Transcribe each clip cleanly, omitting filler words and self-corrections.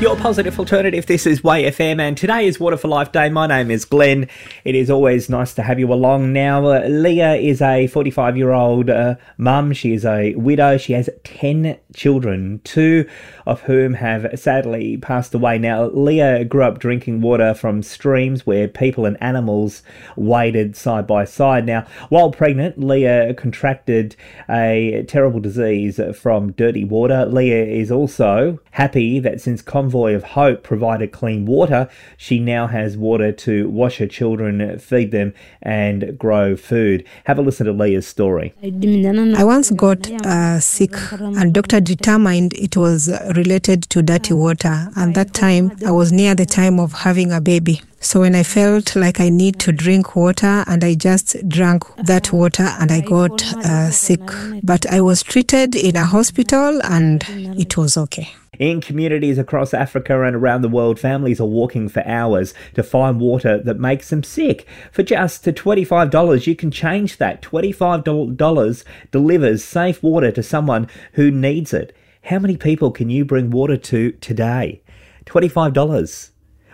Your positive alternative. This is Way FM, and today is Water for Life Day. My name is Glenn. It is always nice to have you along. Now, Leah is a 45-year-old mum. She is a widow. She has 10 children, 2 of whom have sadly passed away. Now, Leah grew up drinking water from streams where people and animals waded side by side. Now, while pregnant, Leah contracted a terrible disease from dirty water. Leah is also happy that since Convoy of Hope provided clean water, she now has water to wash her children, feed them, and grow food. Have a listen to Leah's story. I once got sick, and doctor determined it was related to dirty water. And that time, I was near the time of having a baby. So when I felt like I need to drink water, and I just drank that water, and I got sick. But I was treated in a hospital, and it was okay. In communities across Africa and around the world, families are walking for hours to find water that makes them sick. For just $25, you can change that. $25 delivers safe water to someone who needs it. How many people can you bring water to today? $25.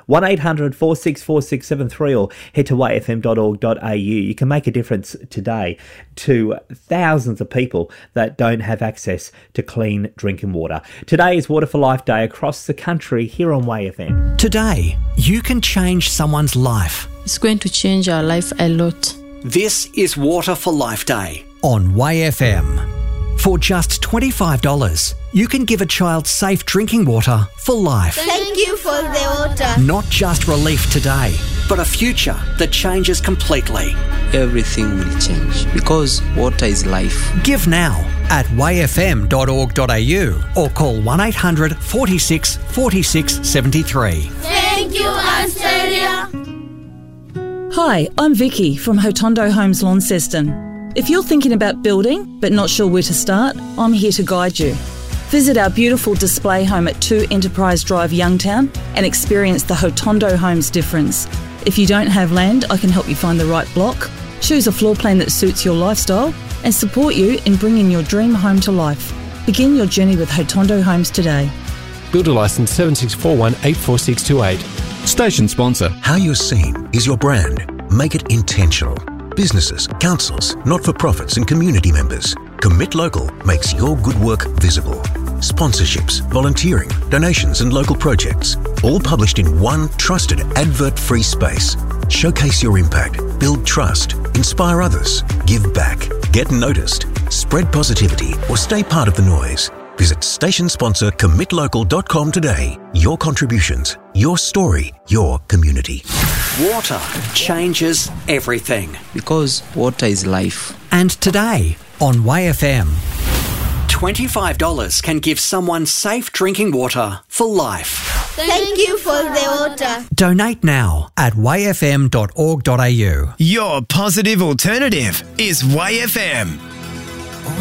1-800-464-673 or head to wayfm.org.au. You can make a difference today to thousands of people that don't have access to clean drinking water. Today is Water for Life Day across the country here on Way FM. Today, you can change someone's life. It's going to change our life a lot. This is Water for Life Day on Way FM. For just $25, you can give a child safe drinking water for life. Thank you for the water. Not just relief today, but a future that changes completely. Everything will change because water is life. Give now at wayfm.org.au or call 1-800 46 73. Thank you, Australia. Hi, I'm Vicky from Hotondo Homes, Launceston. If you're thinking about building but not sure where to start, I'm here to guide you. Visit our beautiful display home at 2 Enterprise Drive, Youngtown, and experience the Hotondo Homes difference. If you don't have land, I can help you find the right block, choose a floor plan that suits your lifestyle, and support you in bringing your dream home to life. Begin your journey with Hotondo Homes today. Builder licence 7641-84628. Station sponsor. How you're seen is your brand. Make it intentional. Businesses, councils, not-for-profits and community members. Commit Local makes your good work visible. Sponsorships, volunteering, donations and local projects. All published in one trusted advert-free space. Showcase your impact, build trust, inspire others, give back, get noticed, spread positivity or stay part of the noise. Visit station sponsor commitlocal.com today. Your contributions, your story, your community. Water changes everything. Because water is life. And today on Way FM, $25 can give someone safe drinking water for life. Thank you for the water. Donate now at wayfm.org.au. Your positive alternative is Way FM.